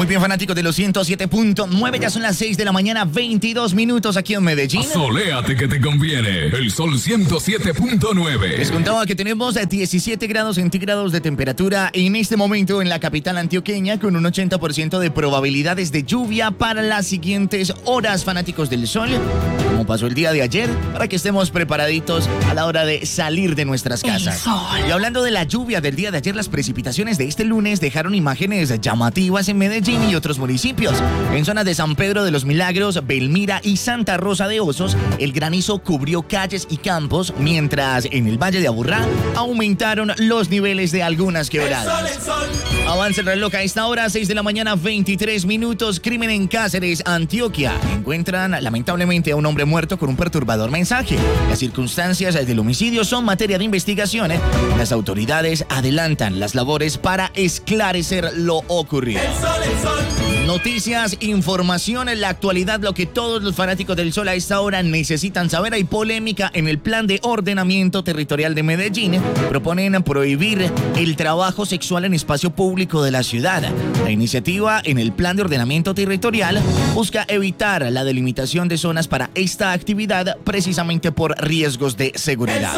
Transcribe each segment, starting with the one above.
Muy bien, fanáticos de los 107.9, ya son las 6 de la mañana, 22 minutos aquí en Medellín. Soléate que te conviene. El Sol 107.9. Les contaba que tenemos 17 grados centígrados de temperatura en este momento en la capital antioqueña, con un 80% de probabilidades de lluvia para las siguientes horas, fanáticos del sol, como pasó el día de ayer, para que estemos preparaditos a la hora de salir de nuestras casas. Y hablando de la lluvia del día de ayer, las precipitaciones de este lunes dejaron imágenes llamativas en Medellín y otros municipios. En zonas de San Pedro de los Milagros, Belmira y Santa Rosa de Osos, el granizo cubrió calles y campos, mientras en el Valle de Aburrá aumentaron los niveles de algunas quebradas. Avanza el reloj a esta hora, 6 de la mañana, 23 minutos. Crimen en Cáceres, Antioquia. Encuentran lamentablemente a un hombre muerto con un perturbador mensaje. Las circunstancias del homicidio son materia de investigación. Las autoridades adelantan las labores para esclarecer lo ocurrido. Noticias, información en la actualidad, lo que todos los fanáticos del sol a esta hora necesitan saber. Hay polémica en el plan de ordenamiento territorial de Medellín. Proponen prohibir el trabajo sexual en espacio público de la ciudad. La iniciativa en el plan de ordenamiento territorial busca evitar la delimitación de zonas para esta actividad, precisamente por riesgos de seguridad.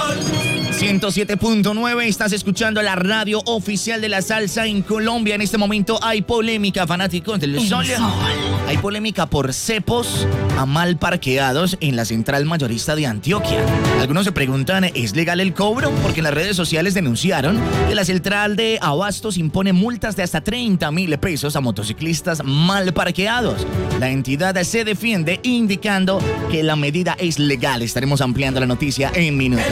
107.9, estás escuchando la radio oficial de la salsa en Colombia. En este momento hay polémica, fanáticos del sol. Hay polémica por cepos a mal parqueados en la central mayorista de Antioquia. Algunos se preguntan, ¿es legal el cobro? Porque en las redes sociales denunciaron que la central de Abastos impone multas de hasta 30.000 pesos a motociclistas mal parqueados. La entidad se defiende indicando que la medida es legal. Estaremos ampliando la noticia en minutos.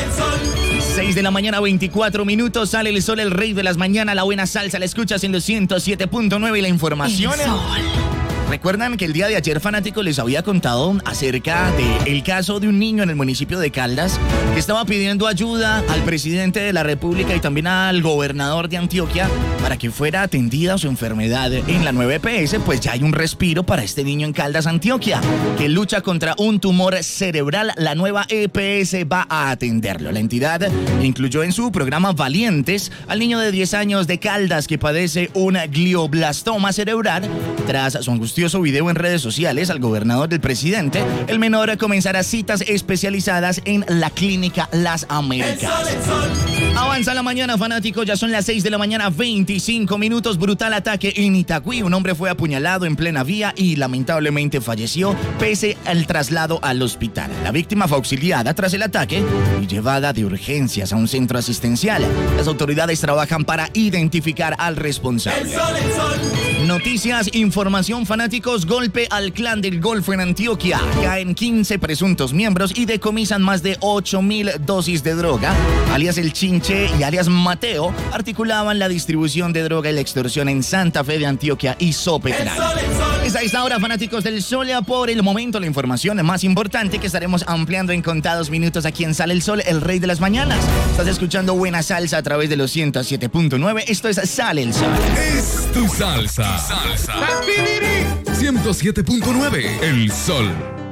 6 de la mañana, 24 minutos, sale el sol, el rey de las mañanas, la buena salsa, la escuchas en los 107.9 y la información. ¿Recuerdan que el día de ayer, fanáticos, les había contado acerca del caso de un niño en el municipio de Caldas que estaba pidiendo ayuda al presidente de la República y también al gobernador de Antioquia para que fuera atendida su enfermedad en la nueva EPS? Pues ya hay un respiro para este niño en Caldas, Antioquia, que lucha contra un tumor cerebral. La nueva EPS va a atenderlo. La entidad incluyó en su programa Valientes al niño de 10 años de Caldas que padece un glioblastoma cerebral. Tras su angustioso video en redes sociales al gobernador del presidente, el menor comenzará citas especializadas en la clínica Las Américas. Avanza la mañana, fanáticos, ya son las 6 de la mañana, 25 minutos. Brutal ataque en Itagüí. Un hombre fue apuñalado en plena vía y lamentablemente falleció pese al traslado al hospital. La víctima fue auxiliada tras el ataque y llevada de urgencias a un centro asistencial. Las autoridades trabajan para identificar al responsable. Noticias, información, fanáticos. Golpe al clan del Golfo en Antioquia. Caen 15 presuntos miembros y decomisan más de 8.000 dosis de droga. Alias El Chinche y alias Mateo articulaban la distribución de droga y la extorsión en Santa Fe de Antioquia y Sopetrán. Es a esta hora, fanáticos del sol, por el momento la información más importante que estaremos ampliando en contados minutos aquí en Sale el Sol, el rey de las mañanas. Estás escuchando buena salsa a través de los 107.9. Esto es Sale el Sol. Es tu salsa. 107.9, El Sol.